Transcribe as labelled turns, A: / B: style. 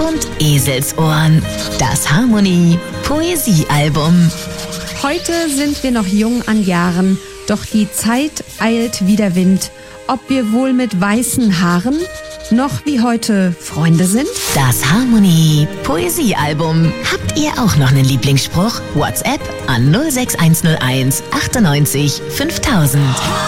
A: und Eselsohren. Das Harmonie Poesiealbum.
B: Heute sind wir noch jung an Jahren, doch die Zeit eilt wie der Wind. Ob wir wohl mit weißen Haaren noch wie heute Freunde sind?
A: Das Harmonie Poesiealbum. Habt ihr auch noch einen Lieblingsspruch? WhatsApp an 06101 98 5000.